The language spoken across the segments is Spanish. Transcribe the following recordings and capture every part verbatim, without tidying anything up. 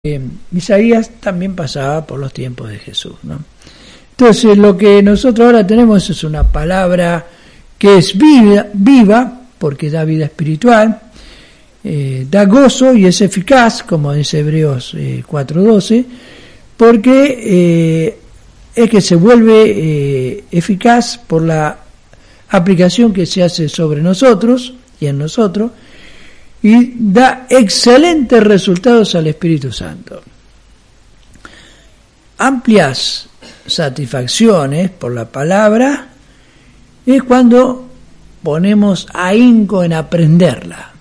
Eh, Isaías también pasaba por los tiempos de Jesús, ¿no? Entonces lo que nosotros ahora tenemos es una palabra que es viva, viva porque da vida espiritual, eh, da gozo y es eficaz, como dice Hebreos eh, cuatro doce, porque eh, es que se vuelve eh, eficaz por la aplicación que se hace sobre nosotros y en nosotros, y da excelentes resultados al Espíritu Santo. Amplias satisfacciones por la palabra es cuando ponemos ahínco en aprenderla.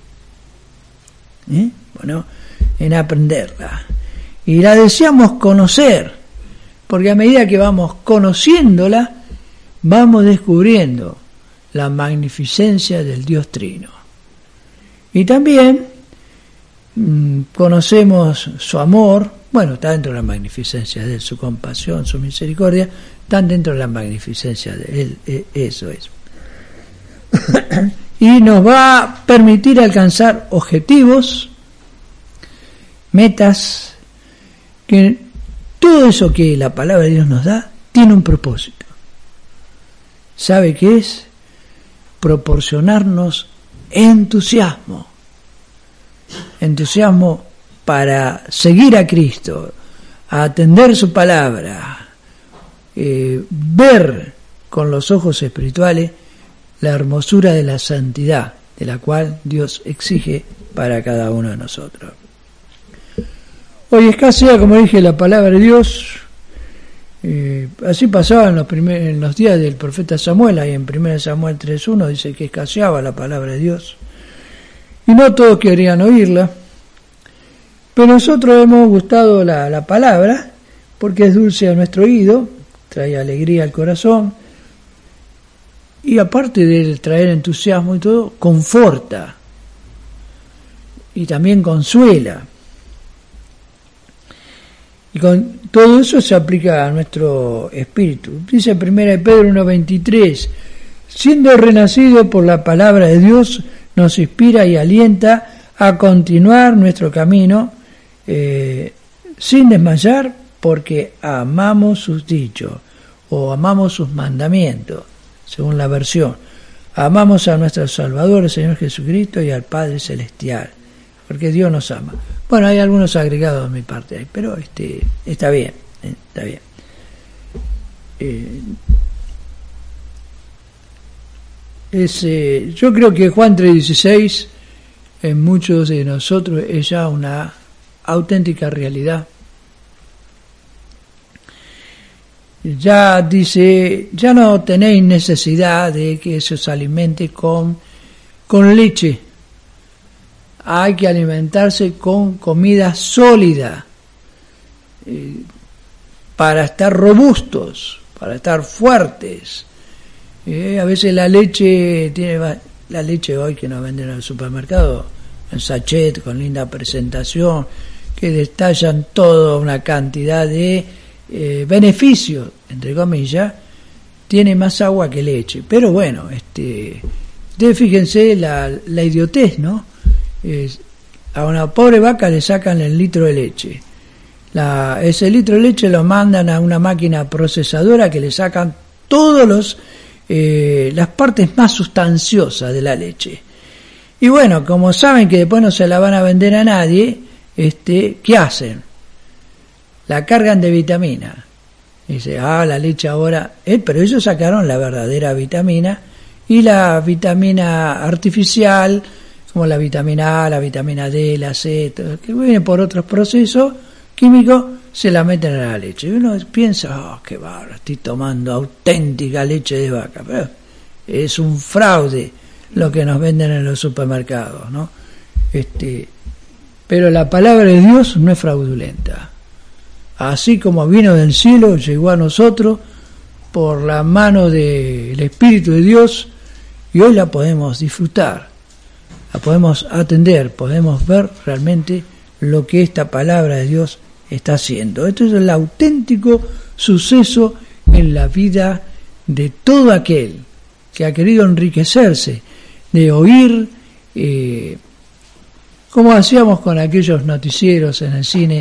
¿Eh? Bueno, en aprenderla. Y la deseamos conocer, porque a medida que vamos conociéndola, vamos descubriendo la magnificencia del Dios Trino. Y también mmm, conocemos su amor, bueno, está dentro de la magnificencia de él, su compasión, su misericordia, están dentro de la magnificencia de él, eh, eso es. Y nos va a permitir alcanzar objetivos, metas, que todo eso que la palabra de Dios nos da, tiene un propósito. ¿Sabe qué es? Proporcionarnos entusiasmo, entusiasmo para seguir a Cristo, a atender su palabra, eh, ver con los ojos espirituales la hermosura de la santidad de la cual Dios exige para cada uno de nosotros. Hoy escasea, como dije, la palabra de Dios. Eh, así pasaba en los, primer, en los días del profeta Samuel, ahí en primera Samuel tres uno dice que escaseaba la palabra de Dios y no todos querían oírla, pero nosotros hemos gustado la, la palabra porque es dulce a nuestro oído, trae alegría al corazón y aparte de traer entusiasmo y todo, conforta y también consuela. Y con todo eso se aplica a nuestro espíritu. Dice primera de Pedro uno veintitrés, siendo renacido por la palabra de Dios, nos inspira y alienta a continuar nuestro camino eh, sin desmayar, porque amamos sus dichos o amamos sus mandamientos, según la versión. Amamos a nuestro Salvador, el Señor Jesucristo, y al Padre Celestial, porque Dios nos ama. Bueno, hay algunos agregados de mi parte ahí, pero este está bien, eh, está bien. Eh, es, eh, yo creo que Juan tres dieciséis en muchos de nosotros es ya una auténtica realidad. Ya dice, ya no tenéis necesidad de que se os alimente con, con leche. Hay que alimentarse con comida sólida eh, para estar robustos, para estar fuertes. Eh, a veces la leche tiene la leche hoy que nos venden en el supermercado en sachet con linda presentación, que detallan toda una cantidad de eh, beneficios, entre comillas, tiene más agua que leche. Pero bueno, este, ustedes fíjense la, la idiotez, ¿no? Es, a una pobre vaca le sacan el litro de leche. La, ese litro de leche lo mandan a una máquina procesadora que le sacan todos los eh, las partes más sustanciosas de la leche. Y bueno, como saben que después no se la van a vender a nadie, este, ¿qué hacen? La cargan de vitamina. Dice, ah, la leche ahora, eh, pero ellos sacaron la verdadera vitamina y la vitamina artificial, como la vitamina A, la vitamina D, la C, todo, que viene por otros procesos químicos, se la meten a la leche. Y uno piensa, oh, qué bárbaro, estoy tomando auténtica leche de vaca. Pero es un fraude lo que nos venden en los supermercados, ¿no? Este, pero la palabra de Dios no es fraudulenta. Así como vino del cielo, llegó a nosotros por la mano del Espíritu de Dios y hoy la podemos disfrutar. La podemos atender, podemos ver realmente lo que esta palabra de Dios está haciendo. Esto es el auténtico suceso en la vida de todo aquel que ha querido enriquecerse, de oír eh, como hacíamos con aquellos noticieros en el cine